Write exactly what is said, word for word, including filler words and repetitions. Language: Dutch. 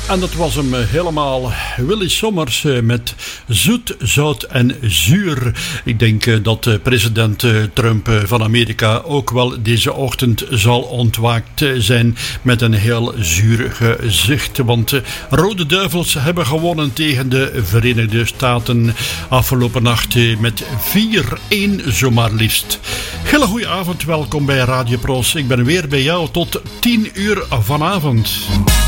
En dat was hem helemaal. Willy Sommers met zoet, zout en zuur. Ik denk dat president Trump van Amerika ook wel deze ochtend zal ontwaakt zijn met een heel zuur gezicht. Want de Rode Duivels hebben gewonnen tegen de Verenigde Staten afgelopen nacht met vier-een zomaar liefst. Hele goede avond, welkom bij Radio Pros. Ik ben weer bij jou tot tien uur vanavond.